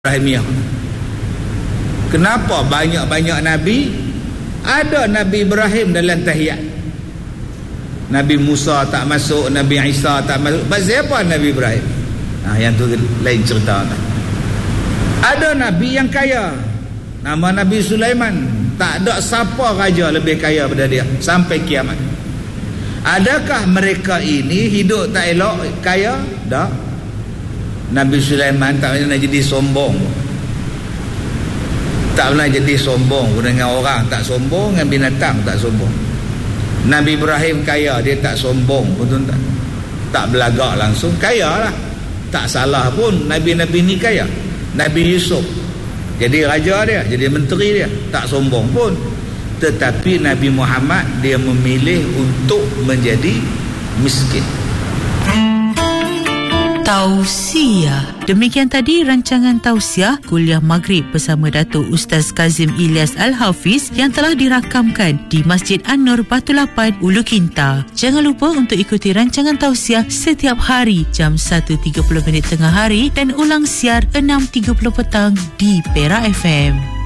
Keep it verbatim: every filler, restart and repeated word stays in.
Ibrahimiyah. Kenapa banyak-banyak Nabi? Ada Nabi Ibrahim dalam tahiyat. Nabi Musa tak masuk, Nabi Isa tak masuk. Pasal apa Nabi Ibrahim? Nah, yang tu lain cerita. Ada Nabi yang kaya, nama Nabi Sulaiman. Tak ada siapa raja lebih kaya daripada dia sampai kiamat. Adakah mereka ini hidup tak elok, kaya? Tak. Nabi Sulaiman tak pernah jadi sombong. Tak pernah jadi sombong dengan orang, tak sombong dengan binatang, tak sombong. Nabi Ibrahim kaya, dia tak sombong, betul tak? Tak belagak langsung, kaya lah. Tak salah pun Nabi-Nabi ni kaya. Nabi Yusuf jadi raja dia, jadi menteri dia, tak sombong pun. Tetapi Nabi Muhammad dia memilih untuk menjadi miskin. Tausiah. Demikian tadi rancangan Tausiah Kuliah Maghrib bersama Datuk Ustaz Kazim Ilyas Al-Hafiz yang telah dirakamkan di Masjid An-Nur Batu Lapan, Ulu Kinta. Jangan lupa untuk ikuti rancangan Tausiah setiap hari jam satu tiga puluh minit tengah hari dan ulang siar enam tiga puluh petang di Perak F M.